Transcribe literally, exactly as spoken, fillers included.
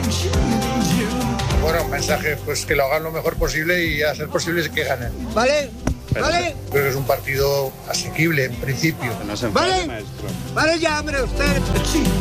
Bueno, mensaje, pues que lo hagan lo mejor posible y a ser posible que ganen. ¿Vale? Pero ¿Vale? creo que es un partido asequible en principio. ¿Vale? ¿Vale ya, hombre, usted?